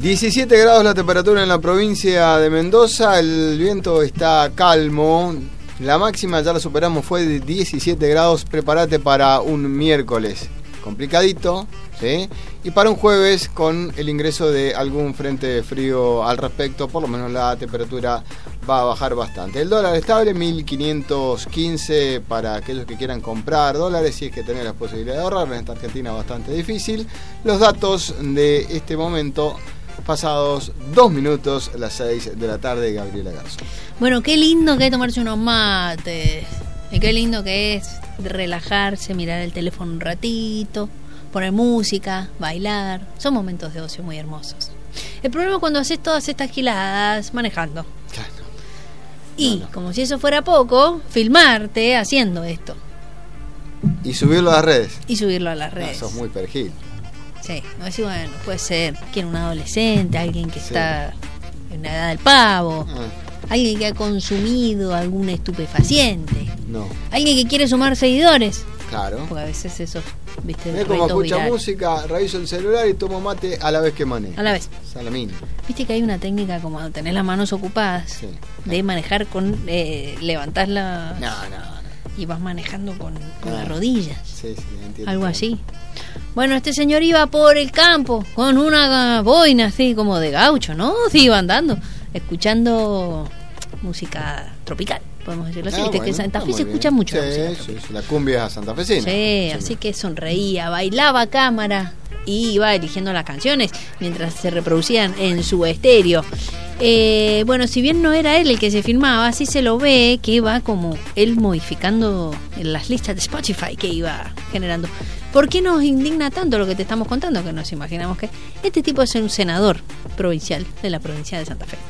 17 grados la temperatura en la provincia de Mendoza, el viento está calmo, la máxima ya la superamos, fue de 17 grados, prepárate para un miércoles complicadito, ¿sí? Y para un jueves con el ingreso de algún frente frío al respecto, por lo menos la temperatura va a bajar bastante. El dólar estable 1.515 para aquellos que quieran comprar dólares, si es que tenés la posibilidad de ahorrar. En esta Argentina bastante difícil. Los datos de este momento, pasados 2 minutos, las 6 de la tarde, Gabriela Garzo. Bueno, qué lindo que es tomarse unos mates. Y qué lindo que es relajarse, mirar el teléfono un ratito, poner música, bailar. Son momentos de ocio muy hermosos. El problema es cuando haces todas estas giladas manejando. Claro. Y, como si eso fuera poco, filmarte haciendo esto. Y subirlo a las redes. Y subirlo a las redes. Sos muy perejil. Sí, no decir, bueno, puede ser quien un adolescente, alguien que está en la edad del pavo, alguien que ha consumido algún estupefaciente, alguien que quiere sumar seguidores. Claro. Porque a veces eso, viste, es como escucha música, reviso el celular y tomo mate a la vez que manejo. A la vez. Salamín. Viste que hay una técnica como tener las manos ocupadas, de manejar con levantás la... No. Y vas manejando con las rodillas. Sí, entiendo. Algo así. Bueno, este señor iba por el campo con una boina así como de gaucho, ¿no? Sí, iba andando, escuchando música tropical, podemos decirlo así. Viste que en Santa Fe se escucha mucho. Sí, la cumbia santafesina. Sí, así que sonreía, bailaba a cámara y iba eligiendo las canciones mientras se reproducían en su estéreo. Bueno, si bien no era él el que se filmaba, sí se lo ve que va como él modificando en las listas de Spotify que iba generando. ¿Por qué nos indigna tanto lo que te estamos contando? Que nos imaginamos que este tipo es un senador provincial de la provincia de Santa Fe.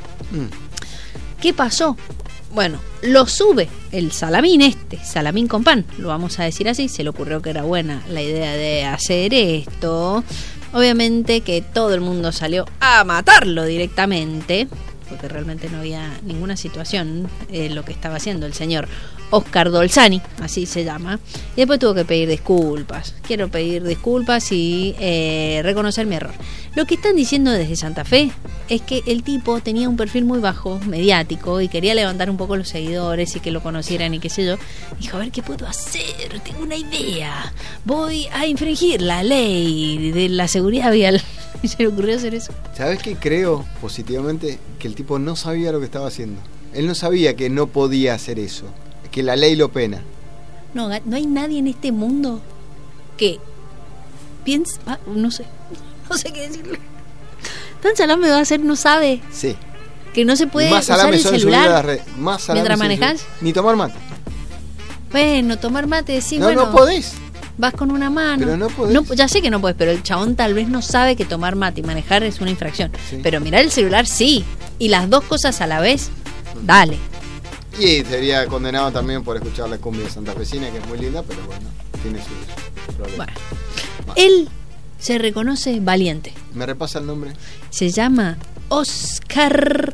¿Qué pasó? Bueno, lo sube el Salamín Salamín con pan, lo vamos a decir así. Se le ocurrió que era buena la idea de hacer esto. Obviamente que todo el mundo salió a matarlo directamente, porque realmente no había ninguna situación lo que estaba haciendo el señor Oscar Dolzani, así se llama. Y después tuvo que pedir disculpas. Quiero pedir disculpas y reconocer mi error. Lo que están diciendo desde Santa Fe es que el tipo tenía un perfil muy bajo, mediático, y quería levantar un poco los seguidores y que lo conocieran y qué sé yo. Dijo, a ver qué puedo hacer, tengo una idea. Voy a infringir la ley de la seguridad vial. Y se le ocurrió hacer eso. ¿Sabes qué creo positivamente? Que el tipo no sabía lo que estaba haciendo. Él no sabía que no podía hacer eso, que la ley lo pena. No hay nadie en este mundo que piense, no sé qué decirle. Tan salame va a hacer, no sabe. Sí. Que no se puede usar el celular mientras manejas. Ni tomar mate. Bueno, tomar mate, sí, no podés. Vas con una mano. Pero no podés. No, ya sé que no podés, pero el chabón tal vez no sabe que tomar mate y manejar es una infracción. Sí. Pero mirar el celular sí. Y las dos cosas a la vez, dale. Y sería condenado también por escuchar la cumbia santafesina, que es muy linda, pero bueno, tiene sus problemas. Bueno. Él se reconoce valiente. ¿Me repasa el nombre? Se llama Oscar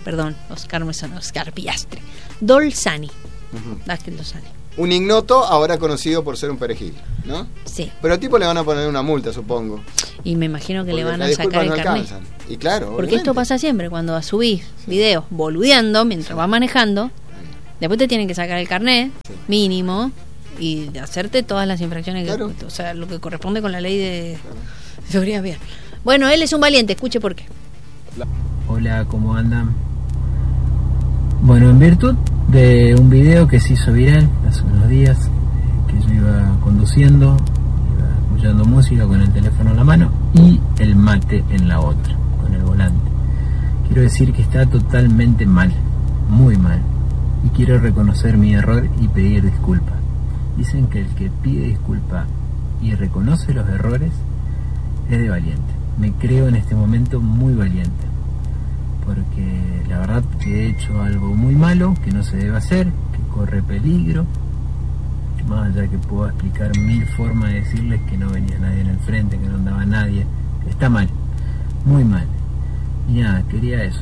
Piastre Dolzani. Dolzani. Un ignoto ahora conocido por ser un perejil, ¿no? Sí. Pero al tipo le van a poner una multa, supongo. Y me imagino que le van a sacar el carnet. Y claro, porque obviamente. Esto pasa siempre cuando subís videos boludeando mientras vas manejando. Después te tienen que sacar el carnet mínimo y hacerte todas las infracciones que, o sea, lo que corresponde con la ley de seguridad vial. Bueno, él es un valiente, escuche por qué. Hola, ¿cómo andan? Bueno, en virtud de un video que se hizo viral hace unos días, que yo iba conduciendo, iba escuchando música con el teléfono en la mano y el mate en la otra, con el volante. Quiero decir que está totalmente mal, muy mal, y quiero reconocer mi error y pedir disculpas. Dicen que el que pide disculpas y reconoce los errores es de valiente. Me creo en este momento muy valiente, porque la verdad que he hecho algo muy malo, que no se debe hacer, que corre peligro, más allá que puedo explicar 1000 formas de decirles que no venía nadie en el frente, que no andaba nadie. Está mal, muy mal. Y nada, quería eso.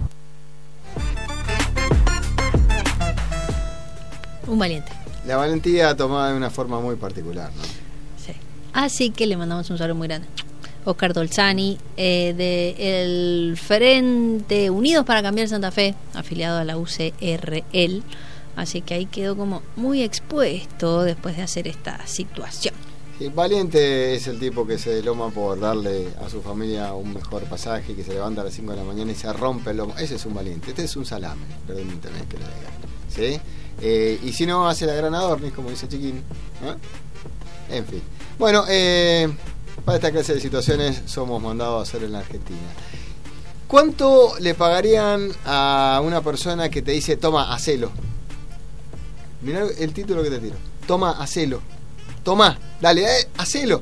Un valiente. La valentía tomada de una forma muy particular, ¿no? Sí. Así que le mandamos un saludo muy grande. Oscar Dolzani, del Frente Unidos para Cambiar Santa Fe, afiliado a la UCRL. Así que ahí quedó como muy expuesto después de hacer esta situación. Sí, valiente es el tipo que se deloma por darle a su familia un mejor pasaje, que se levanta a las 5 de la mañana y se rompe el lomo. Ese es un valiente, este es un salame, permítanme que lo diga. ¿Sí? Y si no, hace la gran Adornis, como dice Chiquín. En fin. Bueno, para esta clase de situaciones somos mandados a hacer en la Argentina. ¿Cuánto le pagarían a una persona que te dice, toma, hacelo? Mirá el título que te tiro. Toma, hacelo. Toma, dale, hacelo.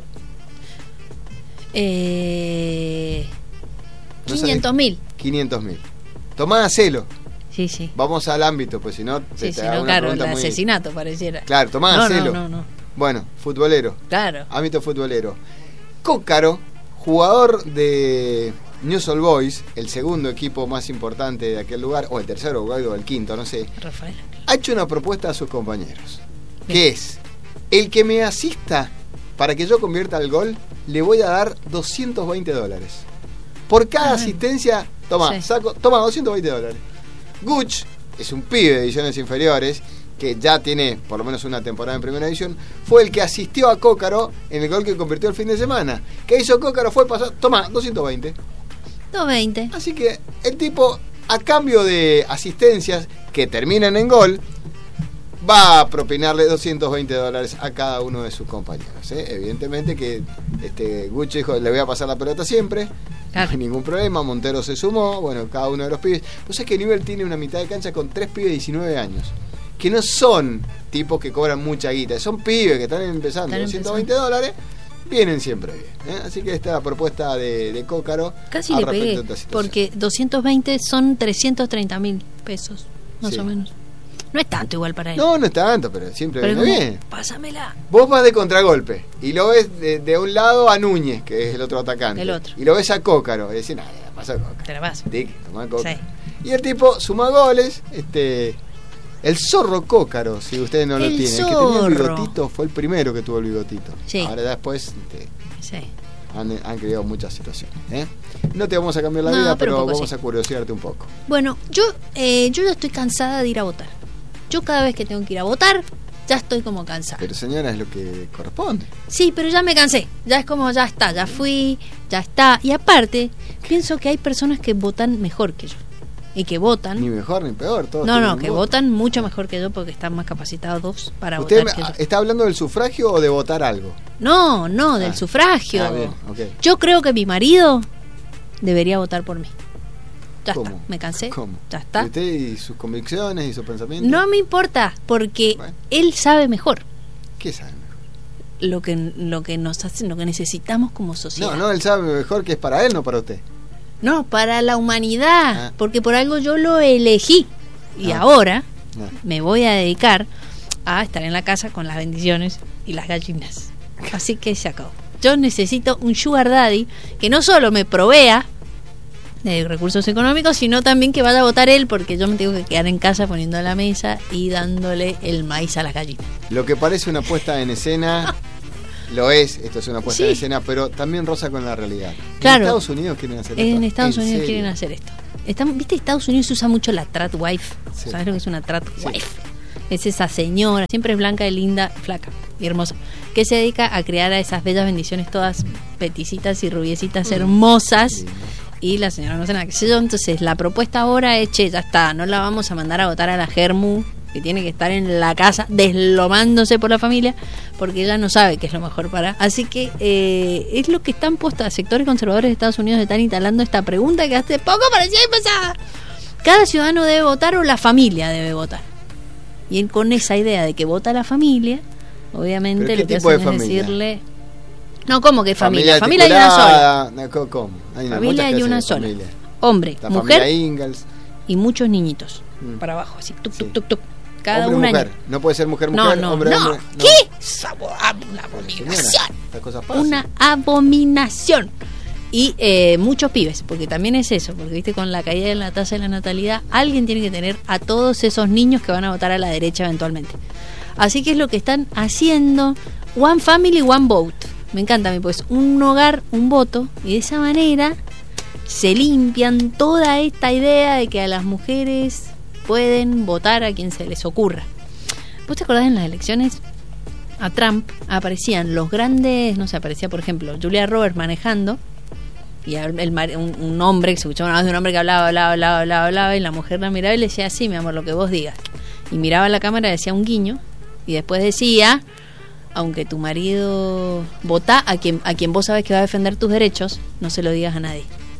500.000. 500.000. Tomá, hacelo. Sí, sí. Vamos al ámbito, pues si no... Sí, si no, claro, el asesinato pareciera. Claro, tomá, hacelo. No. Bueno, futbolero. Claro. Ámbito futbolero. Cócaro, jugador de Newell's Old Boys, el segundo equipo más importante de aquel lugar, o el tercero, o el quinto, no sé. Rafael. Ha hecho una propuesta a sus compañeros. Bien. Que es... El que me asista para que yo convierta el gol, le voy a dar $220. Por cada asistencia, toma, sí. Toma $220. Guch es un pibe de divisiones inferiores que ya tiene por lo menos una temporada en primera división. Fue el que asistió a Cócaro en el gol que convirtió el fin de semana. ¿Qué hizo Cócaro? Fue pasar, toma, 220. 220. Así que el tipo, a cambio de asistencias que terminan en gol, va a propinarle $220 a cada uno de sus compañeros. Evidentemente que Gucci dijo, le voy a pasar la pelota siempre, claro. No hay ningún problema. Montero se sumó, bueno, cada uno de los pibes. Pues es que Newell's tiene una mitad de cancha con 3 pibes de 19 años, que no son tipos que cobran mucha guita, son pibes que están empezando. $220 vienen siempre bien. Así que esta propuesta de Cócaro. Casi le pegué, porque 220 son 330.000 pesos, más o menos. No es tanto igual para él. No es tanto, pero siempre viene bien. Pásamela. Vos vas de contragolpe y lo ves de un lado a Núñez, que es el otro atacante. El otro. Y lo ves a Cócaro. Y decís, nada, pasa a Cócaro. Te la paso. Toma Cócaro. Sí. Y el tipo suma goles. El zorro Cócaro, si ustedes no lo tienen. Zorro. El que tenía el bigotito fue el primero que tuvo el bigotito. Sí. Ahora después sí. han creado muchas situaciones. No te vamos a cambiar la vida, pero vamos a curiosearte un poco. Bueno, yo ya estoy cansada de ir a votar. Yo cada vez que tengo que ir a votar, ya estoy como cansada. Pero señora, es lo que corresponde. Sí, pero ya me cansé. Ya es como, ya está, ya fui, ya está. Y aparte, pienso que hay personas que votan mejor que yo. Y que votan... Ni mejor ni peor, todos. No, que votan mucho mejor que yo porque están más capacitados para votar. ¿Usted está hablando del sufragio o de votar algo? No, del sufragio. Bien, okay. Yo creo que mi marido debería votar por mí. Ya ¿Cómo? está, me cansé. ¿Cómo? Ya está. ¿Y usted y sus convicciones y sus pensamientos? No me importa, porque él sabe mejor. ¿Qué sabe mejor? Lo que nos hace, lo que necesitamos como sociedad. No, él sabe mejor que es para él, no para usted. No, para la humanidad, porque por algo yo lo elegí. Y ahora me voy a dedicar a estar en la casa con las bendiciones y las gallinas. Así que se acabó. Yo necesito un sugar daddy que no solo me provea de recursos económicos, sino también que vaya a votar él, porque yo me tengo que quedar en casa poniendo la mesa y dándole el maíz a las gallinas. Lo que parece una puesta en escena lo es, esto es una puesta en escena, pero también roza con la realidad. Claro, en Estados Unidos quieren hacer esto. En Estados Unidos quieren hacer esto. ¿Viste? Estados Unidos se usa mucho la trat wife. Sí. ¿Sabes lo que es una trat wife? Es esa señora, siempre es blanca y linda, flaca y hermosa, que se dedica a crear a esas bellas bendiciones todas peticitas y rubiecitas hermosas. Sí. Y la señora no hace nada, qué sé yo. Entonces la propuesta ahora es, ya está, no la vamos a mandar a votar a la Germu, que tiene que estar en la casa deslomándose por la familia, porque ella no sabe qué es lo mejor para. Así que es lo que están puestas. Sectores conservadores de Estados Unidos están instalando esta pregunta que hace poco parecía pasada. ¿Cada ciudadano debe votar o la familia debe votar? Y él, con esa idea de que vota la familia, obviamente lo que hacen es decirle... No, ¿cómo que familia? Familia hay una sola. ¿Cómo? Familia hay una sola. Hombre, la mujer y muchos niñitos. Para abajo, así, tuc. Cada un año. No puede ser mujer, hombre. ¿Qué? Es una abominación. Una abominación. Y muchos pibes, porque también es eso, porque viste, con la caída de la tasa de la natalidad, alguien tiene que tener a todos esos niños que van a votar a la derecha eventualmente. Así que es lo que están haciendo. One family, one vote. Me encanta a mí, pues un hogar, un voto, y de esa manera se limpian toda esta idea de que a las mujeres pueden votar a quien se les ocurra. ¿Vos te acordás en las elecciones? A Trump aparecían los grandes, no sé, aparecía por ejemplo Julia Roberts manejando, y un hombre, que se escuchaba una voz de un hombre que hablaba, y la mujer la miraba y le decía, sí, mi amor, lo que vos digas. Y miraba a la cámara y decía un guiño, y después decía, aunque tu marido vota a quien vos sabes que va a defender tus derechos, no se lo digas a nadie.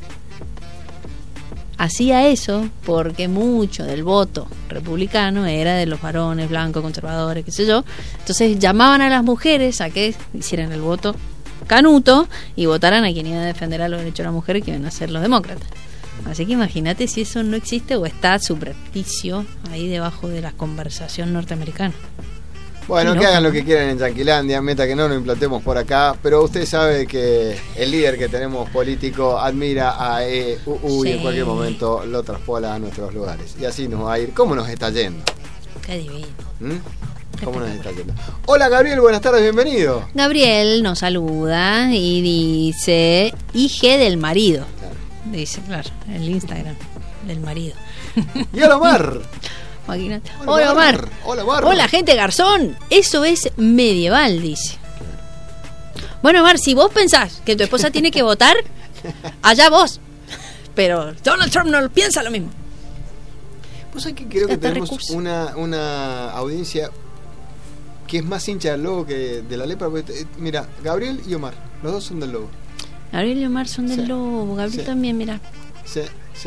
Hacía eso porque mucho del voto republicano era de los varones blancos, conservadores, qué sé yo. Entonces llamaban a las mujeres a que hicieran el voto canuto y votaran a quien iba a defender a los derechos de las mujeres, que iban a ser los demócratas. Así que imagínate si eso no existe o está subrepticio ahí debajo de la conversación norteamericana. Bueno, que hagan lo que quieran en Yanquilandia, meta que no nos implantemos por acá, pero usted sabe que el líder que tenemos político admira a EUU y en cualquier momento lo traspola a nuestros lugares. Y así nos va a ir. ¿Cómo nos está yendo? Qué divino. ¿Cómo nos está yendo? Hola Gabriel, buenas tardes, bienvenido. Gabriel nos saluda y dice, IG del marido. Claro. Dice, claro, el Instagram del marido. Y hola Omar. Imagínate. Hola Omar. Hola gente garzón. Eso es medieval, dice. Bueno Omar, si vos pensás que tu esposa tiene que votar, allá vos. Pero Donald Trump no piensa lo mismo. Vos sabés que creo que tenemos una audiencia que es más hincha del lobo que de la lepra. Mira, Gabriel y Omar, los dos son del lobo. Gabriel y Omar son del lobo. Gabriel también, mira. Sí.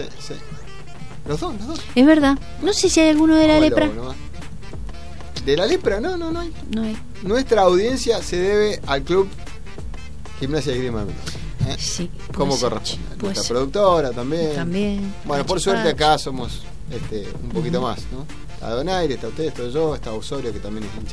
Los dos. Es verdad. No sé si hay alguno de la lepra. Lobo, de la lepra, no hay. No hay. Nuestra audiencia se debe al club Gimnasia de Grima. Sí. Como corresponde. Nuestra productora también. Bueno, por suerte acá somos un poquito más, ¿no? Está Donaire, está usted, estoy yo, está Osorio, que también es hincha.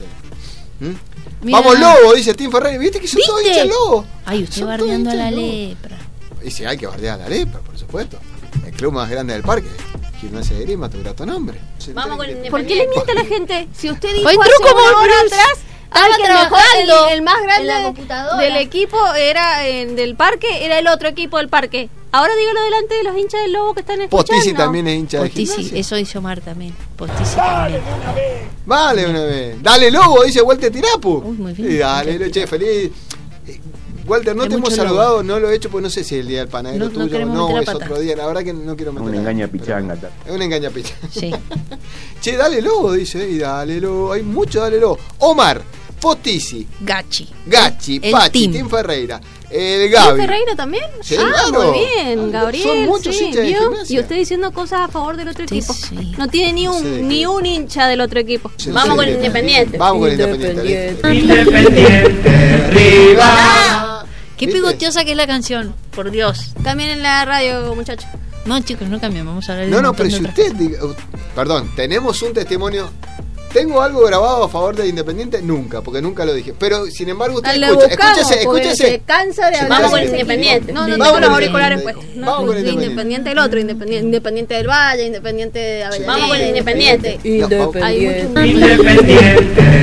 Vamos Lobo, dice Tim Ferreira. ¿Viste que son todos hinchas del Lobo? Ay, usted bardeando a la lepra. Y si hay que bardear a la lepra, por supuesto. El club más grande del parque, Gimnasia de Grima, tu grato nombre. Vamos con Independiente. ¿Por qué le miente a la gente? Si usted dijo hace una hora atrás, estaba trabajando el más grande en la computadora del equipo era del parque, era el otro equipo del parque. Ahora dígalo delante de los hinchas del Lobo que están escuchando. Postici también es hincha de Gimnasia. Eso dice Omar también. Postici también. Vale una vez. Dale Lobo, dice Walter Tirapu. Uy, muy bien. Y dale, che, feliz. Walter, no te hemos saludado, no lo he hecho, pues no sé si es el día del panadero tuyo, no es otro día, la verdad que no quiero meter. Una engaña pichanga. Es una engaña pichanga. Sí. Che, dale Lobo, dice, y dale Lobo, hay mucho, dale Lobo. Omar, Postici, Gachi, Pachi, Tim Ferreira, el Gaby. ¿Tim Ferreira también? Sí, claro. Muy bien, Gabriel. Son muchos hinchas de Gimnasia. Y usted diciendo cosas a favor del otro equipo. Sí. No tiene ni un hincha del otro equipo. Sí, Vamos con Independiente. Vamos con Independiente. Independiente, arriba. Qué pegotiosa que es la canción, por Dios. Cambien en la radio, muchachos. No, chicos, no cambiamos, vamos a hablar de No, pero si usted diga, perdón, tenemos un testimonio. ¿Tengo algo grabado a favor de Independiente? Nunca, porque nunca lo dije. Pero, sin embargo, usted escúchese. Se cansa de hablar. Vamos con Independiente. No tengo los auriculares puestos. Vamos con Independiente del otro, Independiente del Valle, Independiente de Avellaneda. Vamos con Independiente. Independiente.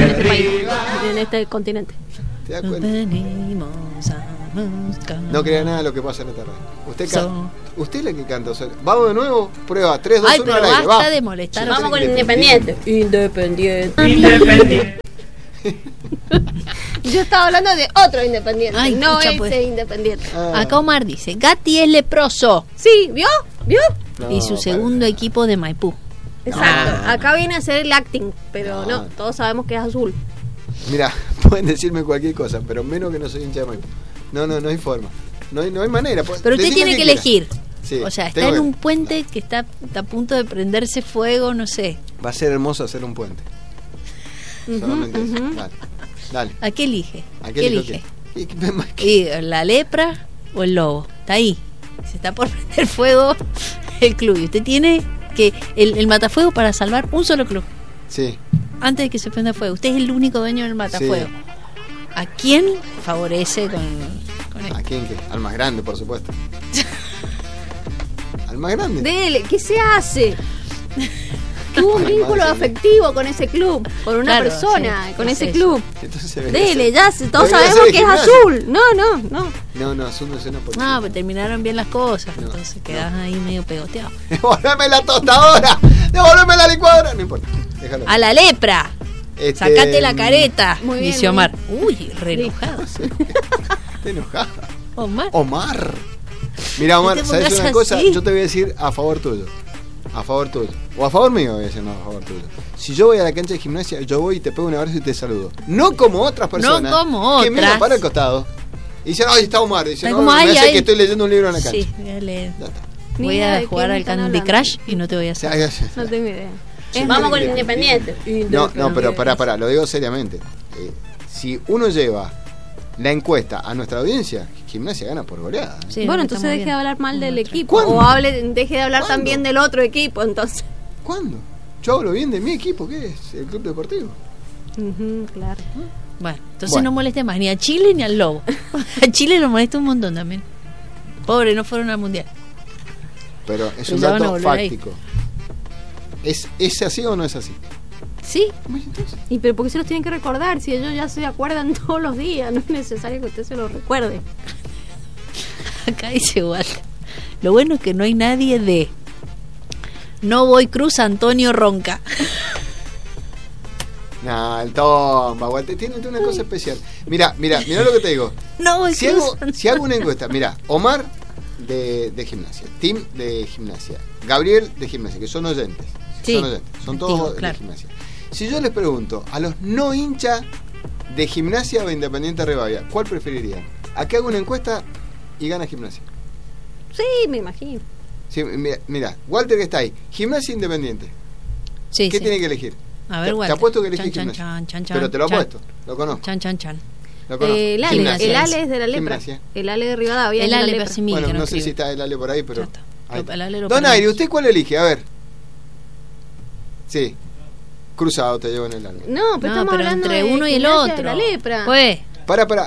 En este continente. ¿Te das cuenta? No crea nada de lo que pasa en esta radio. Usted es la que canta. Vamos de nuevo, prueba 3, 2, 1 al aire. Basta de molestar. Vamos con Independiente. Yo estaba hablando de otro Independiente. Ay, no escucha, ese pues. Independiente. Acá Omar dice, Gatti es leproso. Sí, ¿vio? No, y su segundo equipo de Maipú. Exacto. Acá viene a ser el acting, pero no, todos sabemos que es azul. Mira, pueden decirme cualquier cosa, pero menos que no soy hincha de Maipú. No hay forma. No hay manera. Pero usted tiene que elegir. Sí, o sea, está en un puente que está a punto de prenderse fuego, no sé. Va a ser hermoso hacer un puente. Solamente eso. Dale. ¿A qué elige? ¿Qué elige? ¿Y la lepra o el lobo? Está ahí. Se está por prender fuego el club. Y usted tiene que el matafuego para salvar un solo club. Sí. Antes de que se prenda fuego. Usted es el único dueño del matafuego. Sí. ¿A quién favorece con esto? ¿A quién? Al más grande, por supuesto. Al más grande. Dele, ¿qué se hace? que hubo un vínculo afectivo con ese club, con una Claro, persona, sí, con es ese eso. club. Entonces Dele, ya todos debería sabemos ser de que es Gimnasia. azul. No. Azul no suena por No, pero terminaron bien las cosas, No, entonces quedás ahí medio pegoteado. Devolveme la tostadora, devolveme la licuadora. No importa, déjalo. A la lepra. Sacate la careta, Muy bien, dice Omar. Uy, re enojado. Está enojada. Omar. Mira, Omar, No te ¿sabes pongas una cosa? así. Yo te voy a decir a favor tuyo. A favor tuyo. O a favor mío voy a decir, no, a favor tuyo. Si yo voy a la cancha de gimnasia, yo voy y te pego un abrazo y te saludo. No como otras personas. No como que miran otras. para el costado. Y dicen, ay, está Omar. Dicen, Está no, como, me ay, hace ay. que estoy leyendo un libro en la cancha. Sí, voy a leer. Ya está. Ni Voy idea a de jugar qué al están Candy hablando. Crush y no te voy a hacer. No tengo idea. Sí, Vamos con sí. el Independiente. No, pero pará, lo digo seriamente. Si uno lleva la encuesta a nuestra audiencia, gimnasia gana por goleada. Sí, Bueno, no, entonces estamos deje de bien. hablar mal del 1-3. equipo. ¿Cuándo? O deje de hablar ¿Cuándo? también del otro equipo, entonces. ¿Cuándo? Yo hablo bien de mi equipo, ¿qué es? El Club Deportivo. Claro. Bueno, entonces Bueno. no moleste más ni a Chile ni al Lobo. A Chile lo molesta un montón también. Pobre, no fueron al Mundial. Pero es Pero un ya van a dato volver ahí. fáctico. ¿Es así o no es así? Sí, ¿Y pero por qué se los tienen que recordar? Si ellos ya se acuerdan todos los días, no es necesario que usted se los recuerde. acá dice Walter. Lo bueno es que no hay nadie de No Voy Cruz Antonio Ronca. Nah, el Tomba, Walter, tiene una cosa especial. Mira lo que te digo. No Voy Si Cruz hago una encuesta, mira, Omar de gimnasia, Tim de gimnasia, Gabriel de gimnasia, que son oyentes. Sí, Son todos digo, de claro. gimnasia. Si yo les pregunto a los no hinchas de gimnasia o Independiente Rivadavia, ¿cuál preferirían? Aquí hago una encuesta y gana gimnasia. Sí, me imagino. Sí, mira, Walter que está ahí, gimnasia Independiente. Sí, ¿Qué sí. tiene que elegir? A ver, Te Walter. apuesto que elegís Chan, gimnasia. chan, chan, chan, Pero te lo chan. apuesto, lo conozco. Chan. Lo conozco. El Ale, Gimnasia. el Ale es de la lepra. Gimnasia. El Ale de Rivadavia. El es de la Ale lepra. Persimil, Bueno, que no no sé si escribe. está el Ale por ahí, pero. Ya está. Ahí. El Ale lo Don ponemos. Aire, ¿usted cuál elige? A ver. Sí. Cruzado te llevo en el Ale. No, pero No, estamos pero hablando entre de uno y el gimnasia otro. de la lepra. Pues, Para.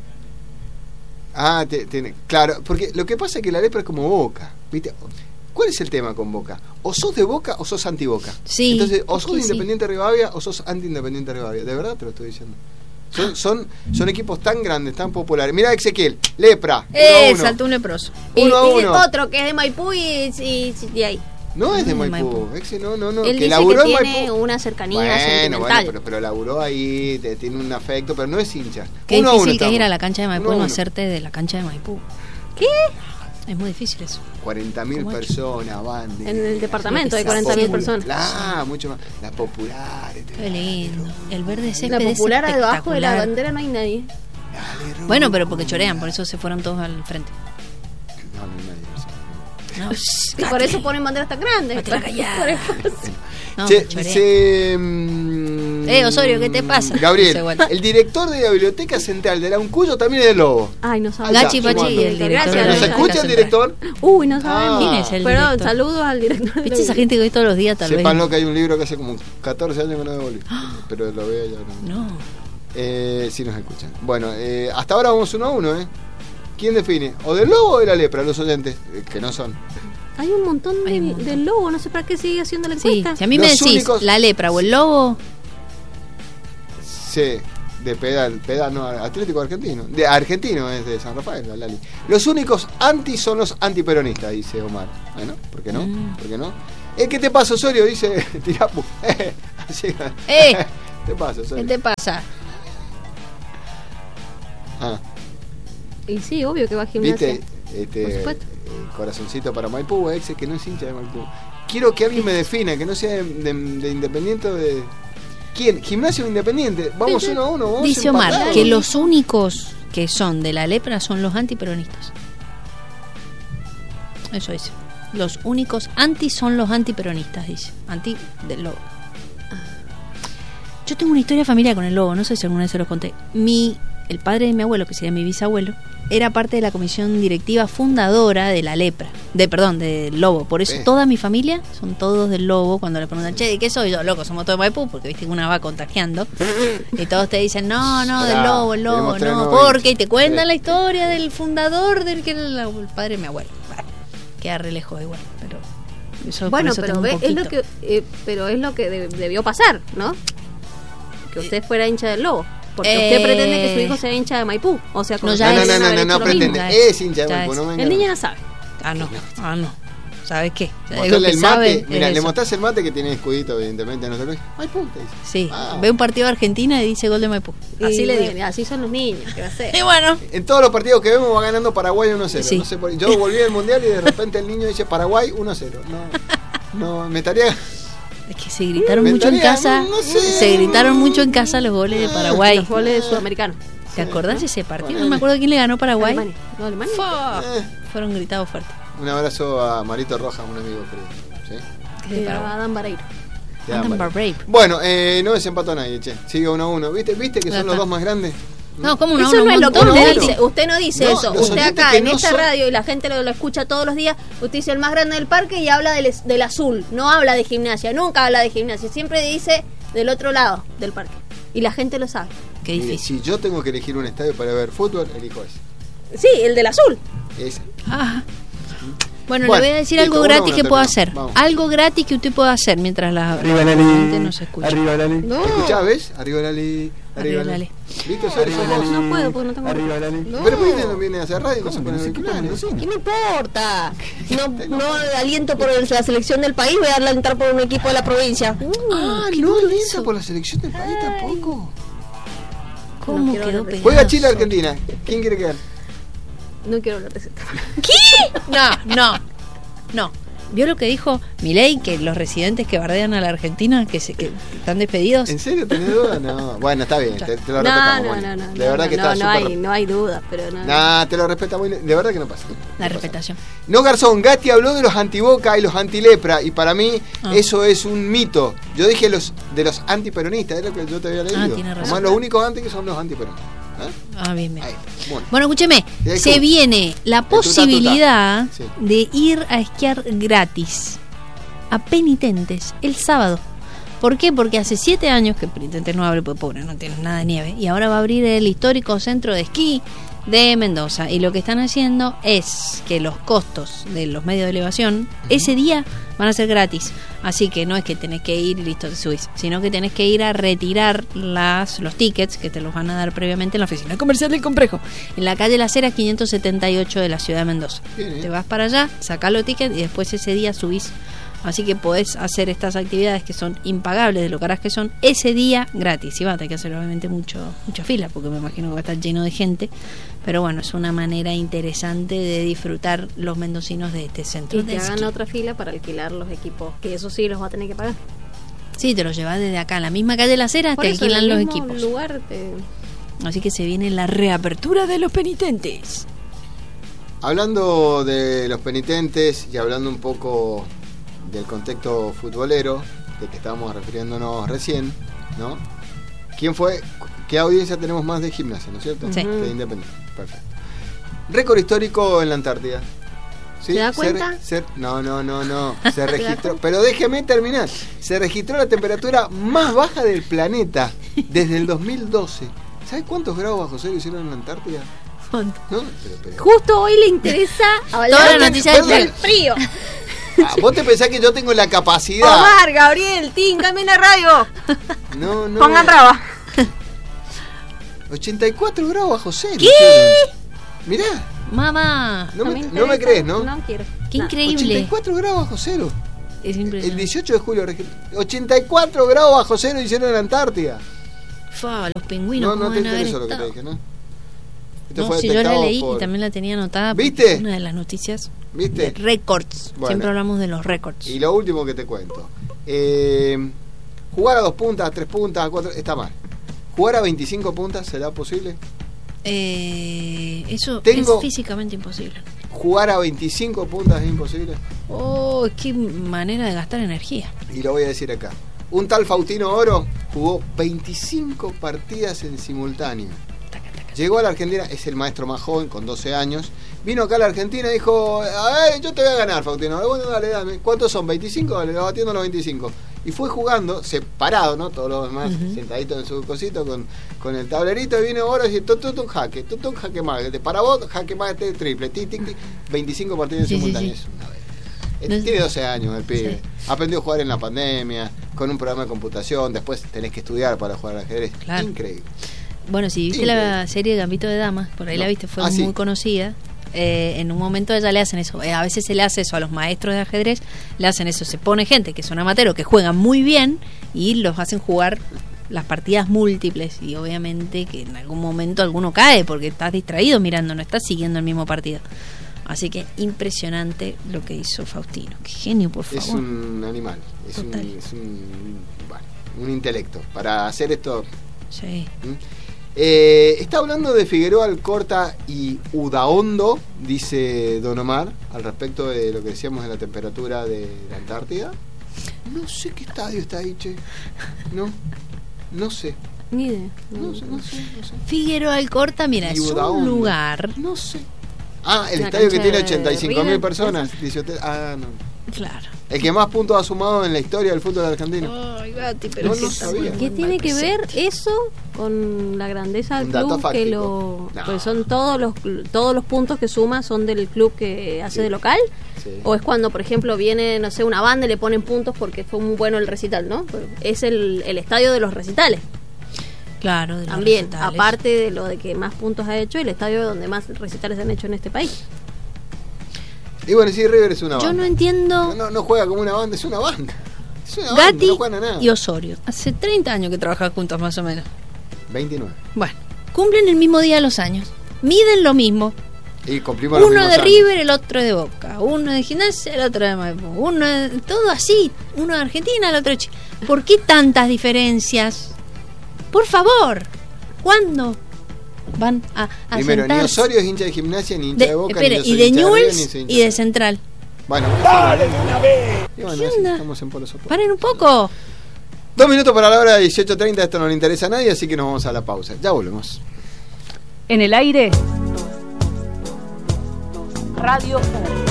Ah, tiene. Claro, porque lo que pasa es que la lepra es como Boca. ¿Viste? ¿Cuál es el tema con Boca? O sos de Boca o sos anti-Boca. Sí, Entonces, o sos de sí. Independiente Rivadavia o sos anti-Independiente Rivadavia. De verdad te lo estoy diciendo. Son equipos tan grandes, tan populares. Mira Ezequiel, lepra. 1-1. saltó un leproso. Y 1-1. otro que es de Maipú y de ahí. No es de Mm, Maipú. Maipú. No. Él que dice laburó que en tiene Maipú. una cercanía Bueno, sentimental. pero laburó ahí, tiene un afecto, pero no es hincha. Qué 1-1 difícil que es ir a estamos. la cancha de Maipú y 1-1. no hacerte de la cancha de Maipú. ¿Qué? Es muy difícil eso. 40.000 ¿Cómo es? personas van de- En el departamento hay Las 40.000 populares. personas. Claro, mucho más. Las populares. Qué lindo. El verde La césped es popular debajo de la espectacular. bandera no hay nadie. Dale, Ru. Bueno, pero porque chorean, por eso se fueron todos al frente. No hay nadie. No, Y por eso ponen banderas tan grandes. Bate la callada. Por eso. no, Che, chorean. dice, Osorio, ¿qué te pasa? Dice Gabriel, Walter. el director de la Biblioteca Central de la Uncuyo también es de Lobo. Ay, no Ahí sabemos. está, Gachi Pachi sumando. y el director. Gracias, de la ¿Nos Gachi. Biblioteca escucha el Central. director? Uy, no sabemos. ¿Quién es el Perdón, director? saludos al director. ¿Viste esa gente que hoy todos los días tal Sepan vez? lo que hay un libro que hace como 14 años que no devolví. Pero lo veo ya. No. Sí nos escuchan. Bueno, hasta ahora vamos 1-1, ¿eh? ¿Quién define? ¿O del Lobo o de la lepra? Los oyentes, que no son. Hay un montón Hay un montón. del lobo, no sé para qué sigue haciendo la Sí, encuesta. si a mí me Los decís únicos- la lepra o el lobo, Sí, de pedal no, Atlético Argentino. De argentino es de San Rafael, la Lali. Los únicos anti son los antiperonistas, dice Omar. Bueno, ¿por qué no? ¿Por qué no? ¿Qué te pasa, Osorio? Dice Tirapu. Así, ¿Qué te pasa, ¿qué Osorio? te pasa? Ah, Y sí, obvio que va a gimnasia. ¿viste? Por supuesto. Corazoncito para Maipú, ex que no es hincha de Maipú. Quiero que alguien me defina, que no sea de Independiente o de... ¿Quién? ¿Gimnasio o Independiente? Vamos 1-1. Vamos Dice Omar empatados. que los únicos que son de la lepra son los antiperonistas. Eso dice. Los únicos anti son los antiperonistas, dice. Anti del lobo. Yo tengo una historia familiar con el lobo, no sé si alguna vez se los conté. El padre de mi abuelo, que sería mi bisabuelo, era parte de la comisión directiva fundadora de la lepra, del lobo. Por eso toda mi familia son todos del lobo. Cuando le preguntan, che, ¿de qué soy yo? Loco, somos todos de Maipú, porque viste que una va contagiando. Y todos te dicen, no, del lobo, queremos tener no, nuevo porque hincha. te cuentan Sí. la historia del fundador del que era el padre de mi abuelo. Bueno, queda re lejos igual, pero Eso, Bueno, por eso pero tengo un es lo poquito. que pero es lo que debió pasar, ¿no? Que usted fuera hincha del Lobo. Porque usted pretende que su hijo sea hincha de Maipú. O sea, como No, ya ustedes es- deben haber hecho no lo pretende. mismo. Es hincha de Ya Maipú, es. no venga. El niño no sabe. No. ¿Sabes qué? Ya digo Mostrarle que el sabe, mate, mira, es le eso. mostrás el mate que tiene escudito, evidentemente, no te lo dice. Ay, puta, dice. Sí, Ah. ve un partido de Argentina y dice gol de Maipú. Así Y le bueno, digo. así son los niños, ¿qué va a hacer? Y bueno, En todos los partidos que vemos va ganando Paraguay 1-0. Sí. No sé yo volví del mundial y de repente el niño dice Paraguay 1-0. No, me estaría. es que se gritaron Me mucho en estaría- casa. no sé. Se gritaron mucho en casa los goles de Paraguay. Los goles sudamericanos. ¿Te acordás de ese partido? Ponele. No me acuerdo quién le ganó Paraguay. Alemania. No, Alemania. Fua, Eh. Fueron gritados fuerte. Un abrazo a Marito Rojas, un amigo creo. ¿Sí? De Paraguay. Adán Bareiro. De Andan Ámbar. Barrape. Bueno, no desempató a nadie, che. Sigue 1-1. ¿Viste que Ya son los está. dos más grandes? No, ¿cómo no? Eso no es lo que montón usted de dice. uno. Usted no dice No, eso. los Usted oyentes acá que en no esta son- radio y la gente lo escucha todos los días. Usted dice el más grande del parque y habla del azul. No habla de Gimnasia. Nunca habla de Gimnasia. Siempre dice del otro lado del parque. Y la gente lo sabe. Qué Mire, difícil. si yo tengo que elegir un estadio para ver fútbol, elijo ese. Sí, el del azul. Ese. Ah. Bueno, Bueno, le voy a decir listo, algo uno, gratis uno, que puedo terminó. hacer. Vamos. Algo gratis que usted pueda hacer mientras la Arriba gente Lali. nos escucha. Arriba Lali. No. ¿Escuchás, ves? Arriba Lali. Arriba Lali. ¿Viste? Arriba Lali. No puedo porque no tengo. Arriba Lali. No. Pero ¿por qué no viene a hacer radio y no se pone No sé qué auriculares? pasa, no sé. ¿Qué me importa? No aliento por la selección del país, voy a alentar por un equipo de la provincia. Ah, no alienta por la selección del país tampoco. ¿Cómo No quiero quedó hablar de- pegado? Juega Chile-Argentina. ¿Quién quiere quedar? No quiero hablar de ese tema. ¿Qué? No. ¿Vio lo que dijo Milei? Que los residentes que bardean a la Argentina, que están despedidos. ¿En serio tenés duda? No. Bueno, está bien, te lo No, respetamos. no, Moni. no, no. De verdad que está súper. no hay duda, pero no. Nah, te lo respetamos. De verdad que no pasa. La respetación. No, Garzón, Gatti habló de los antiboca y los antilepra y para mí eso es un mito. Yo dije de los antiperonistas, es lo que yo te había leído. tiene razón. Además, los únicos anti que son los antiperonistas. ¿Eh? Ah, bien. Ahí, bueno. Bueno, escúcheme, Y ahí se tú. viene la tuta, tuta. posibilidad Sí. de ir a esquiar gratis a Penitentes el sábado. ¿Por qué? Porque hace 7 años que Penitentes no abre, pues pobre, no tiene nada de nieve. Y ahora va a abrir el histórico centro de esquí de Mendoza. Y lo que están haciendo es que los costos de los medios de elevación ese día van a ser gratis. Así que no es que tenés que ir y listo, te subís, sino que tenés que ir a retirar los tickets que te los van a dar previamente en la oficina comercial del complejo, en la calle Las Heras 578 de la ciudad de Mendoza. Bien, Te vas para allá, sacás los tickets y después ese día subís. Así que podés hacer estas actividades que son impagables de lo caras que son ese día gratis. Y va a tener que hacer obviamente mucha fila, porque me imagino que va a estar lleno de gente. Pero bueno, es una manera interesante de disfrutar los mendocinos de este centro Y de que hagan esquí. otra fila para alquilar los equipos, que eso sí los va a tener que pagar. Sí, te los llevas desde acá, en la misma calle Las Heras, Por te eso, en alquilan el los mismo equipos. lugar Así que se viene la reapertura de los penitentes. Hablando de los penitentes y hablando un poco del contexto futbolero, de que estábamos refiriéndonos recién, ¿no? ¿Quién fue? ¿Qué audiencia tenemos más de Gimnasia, no es cierto? Sí. De Independiente. Perfecto. Récord histórico en la Antártida. ¿Sí? ¿Se da cuenta? No. Se registró. Pero déjeme terminar. Se registró la temperatura más baja del planeta desde el 2012. ¿Sabes cuántos grados bajo cero hicieron en la Antártida? ¿No? Pero. Justo hoy le interesa hablar Toda la del noticia del frío. Vos te pensás que yo tengo la capacidad. Omar, Gabriel, Tim, cambien la radio. No. Pongan traba. 84 grados bajo cero. ¿Qué? Mirá, Mamá, no me interesa. crees, ¿no? No quiero. qué No. increíble. 84 grados bajo cero. Es El impresionante. 18 de julio. 84 grados bajo cero hicieron en la Antártida. Fa, los pingüinos. No ¿cómo te van a haber interesó lo que te estado? dije, ¿no? Esto No, fue si yo la detectado leí por- y también la tenía anotada. ¿Viste? porque es una de las noticias ¿Viste? de récords. Bueno. Siempre hablamos de los récords. Y lo último que te cuento. Jugar a 2 puntas, a 3 puntas, a 4... Está mal. ¿Jugar a 25 puntas será posible? Eso Tengo- es físicamente imposible. ¿Jugar a 25 puntas es imposible? Oh, qué manera de gastar energía. Y lo voy a decir acá. Un tal Faustino Oro jugó 25 partidas en simultáneo. Llegó a la Argentina, es el maestro más joven, con 12 años. Vino acá a la Argentina y dijo, a ver, yo te voy a ganar, Faustino. Bueno, dale, dame. ¿Cuántos son? ¿25? Dale, lo batiendo los 25. Y fue jugando, separado, ¿no? Todos los demás sentaditos en su cosito con el tablerito. Y vino Oro y dice, un jaque más. Para vos, jaque más, triple. 25 partidos en Sí, sí, simultáneo. sí. Es una vez. Tiene 12 años el pibe. Sí. Aprendió a jugar en la pandemia, con un programa de computación. Después tenés que estudiar para jugar al ajedrez. Claro. Increíble. Bueno, si viste la serie Gambito de Damas, por ahí la viste, fue muy sí. conocida. En un momento a ella le hacen eso. A veces se le hace eso a los maestros de ajedrez, le hacen eso. Se pone gente que son amateros, que juegan muy bien y los hacen jugar las partidas múltiples. Y obviamente que en algún momento alguno cae porque estás distraído mirando, no estás siguiendo el mismo partido. Así que impresionante lo que hizo Faustino. Qué genio, por favor. Es un animal. Es un intelecto. Para hacer esto. Sí. Está hablando de Figueroa Alcorta y Udaondo, dice Don Omar, al respecto de lo que decíamos de la temperatura de la Antártida. No sé qué estadio está ahí, che. No sé. Ni idea. No sé. Figueroa Alcorta, mira, Y es un Udaondo. lugar. No sé. Ah, el Una estadio que cancha tiene de 85.000 River, personas. Dice usted. Ah, no. Claro. El que más puntos ha sumado en la historia del fútbol argentino. Ay, Gati, No sabía. ¿Qué tiene que ver eso con la grandeza del Un dato club? fáctico. Que No. pues son todos los puntos que suma son del club que hace Sí. de local. Sí. O es cuando, por ejemplo, viene, no sé, una banda y le ponen puntos porque fue muy bueno el recital, ¿no? Pues es el estadio de los recitales. Claro, de los También, recitales. aparte de lo de que más puntos ha hecho, el estadio donde más recitales se han hecho en este país. Y bueno, sí, River es una banda. Yo no entiendo. No juega como una banda, es una banda. Es una banda, Gatti no juegan a nada. y Osorio. Hace 30 años que trabajan juntos, más o menos. 29. Bueno, cumplen el mismo día los años. Miden lo mismo. Y cumplimos los Uno mismos de años. River, el otro de Boca. Uno de Gimnasia, el otro de Maipú. Todo así. Uno de Argentina, el otro de Chile. ¿Por qué tantas diferencias? Por favor. ¿Cuándo van a Primero, ni sentarse? Osorio es hincha de Gimnasia, ni hincha de Boca, espere, ni yo soy y de hincha River, Newell's ni soy hincha y de Central. Bueno, ¡Dale de una vez! y bueno, ¿Qué así onda? estamos en Polo Soporte. Paren un poco. 2 minutos para la hora de 18:30, esto no le interesa a nadie, así que nos vamos a la pausa. Ya volvemos. En el aire, Radio U.